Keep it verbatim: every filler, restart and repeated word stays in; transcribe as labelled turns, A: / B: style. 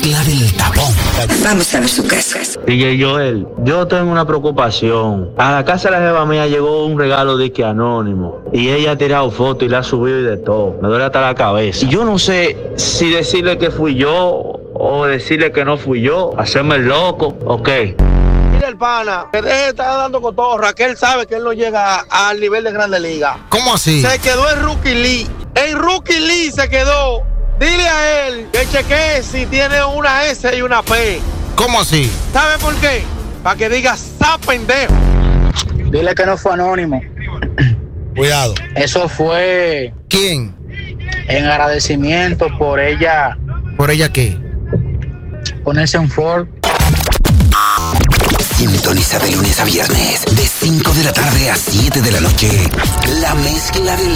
A: mezcla del tapón.
B: Vamos a ver su casa.
C: D J Joel, yo tengo una preocupación. A la casa de la jeva mía llegó un regalo de que anónimo. Y ella ha tirado fotos y la ha subido y de todo. Me duele hasta la cabeza. Y yo no sé si decirle que fui yo o decirle que no fui yo. Hacerme el loco, ok.
D: Mira el pana, que deje de estar dando cotorra, que él sabe que él no llega al nivel de Grande Liga.
E: ¿Cómo así?
D: Se quedó en Rookie League. En Rookie League se quedó. Dile a él que chequee si tiene una S y una P.
E: ¿Cómo así?
D: ¿Sabe por qué? Para que diga, ¡sa pendejo!
F: Dile que no fue anónimo.
E: Cuidado.
F: Eso fue
E: ¿Quién?
F: en agradecimiento por ella.
E: ¿Por ella qué?
F: Ponerse un Ford.
A: Sintoniza de lunes a viernes, de cinco de la tarde a siete de la noche. La mezcla del